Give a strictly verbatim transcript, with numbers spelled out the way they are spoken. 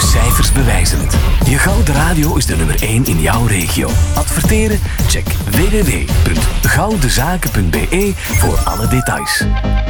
De cijfers bewijzen het. Je Gouden Radio is de nummer één in jouw regio. Adverteren? Check w w w punt goudenzaken punt b e voor alle details.